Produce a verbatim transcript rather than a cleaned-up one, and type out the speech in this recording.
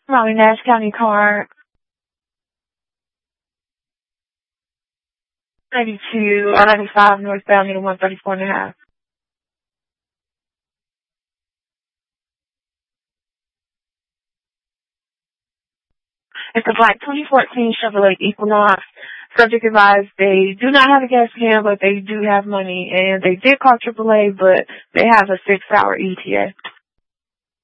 Molly Nash County car, ninety-two, or ninety-five northbound, unit one thirty-four and a half. It's a black twenty fourteen Chevrolet Equinox. Subject advised they do not have a gas can, but they do have money, and they did call triple A, but they have a six-hour E T A.